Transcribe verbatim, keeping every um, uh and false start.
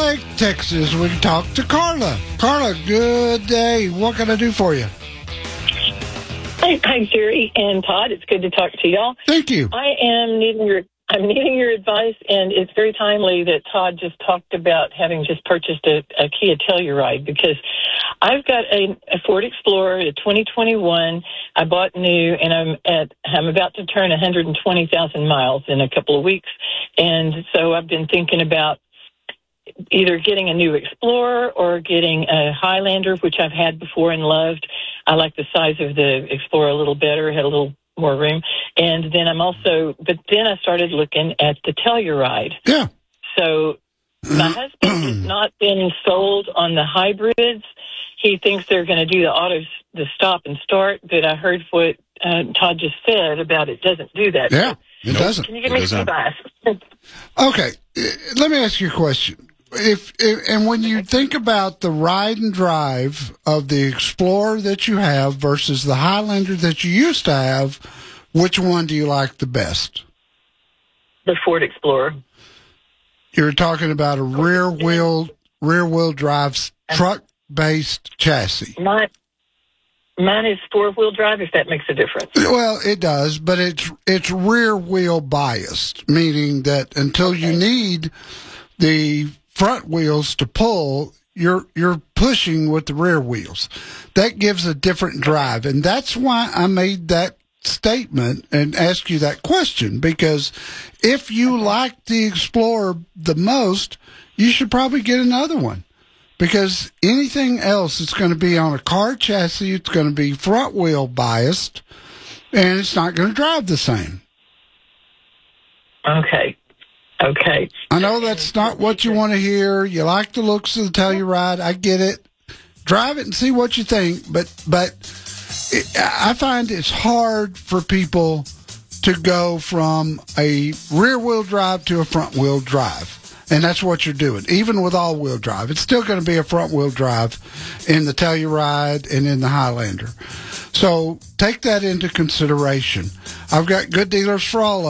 Lake, Texas. We can talk to Carla. Carla, good day. What can I do for you? Hi, hi, Jerry and Todd. It's good to talk to y'all. Thank you. I am needing your I'm needing your advice, and it's very timely that Todd just talked about having just purchased a, a Kia Telluride, because I've got a, a Ford Explorer, a twenty twenty-one. I bought new, and I'm at I'm about to turn one hundred twenty thousand miles in a couple of weeks, and so I've been thinking about either getting a new Explorer or getting a Highlander, which I've had before and loved. I like the size of the Explorer a little better, had a little more room. And then I'm also, but then I started looking at the Telluride. Yeah. So my husband has not been sold on the hybrids. He thinks they're going to do the auto, the stop and start, but I heard what uh, Todd just said about it doesn't do that. Yeah, it so, doesn't. Can you give me some advice? Okay, let me ask you a question. If, if and when you think about the ride and drive of the Explorer that you have versus the Highlander that you used to have, which one do you like the best? The Ford Explorer. You're talking about a rear wheel rear wheel drive truck based chassis. Mine, mine is four wheel drive, if that makes a difference. Well, it does, but it's it's rear wheel biased, meaning that until Okay. you need the front wheels to pull, you're you're pushing with the rear wheels. That gives a different drive, and that's why I made that statement and asked you that question, because if you like the Explorer the most, you should probably get another one, because anything else is going to be on a car chassis, it's going to be front wheel biased, and it's not going to drive the same. Okay. Okay. I know that's not what you want to hear. You like the looks of the Telluride. I get it. Drive it and see what you think. But but it, I find it's hard for people to go from a rear-wheel drive to a front-wheel drive. And that's what you're doing. Even with all-wheel drive, it's still going to be a front-wheel drive in the Telluride and in the Highlander. So take that into consideration. I've got good dealers for all of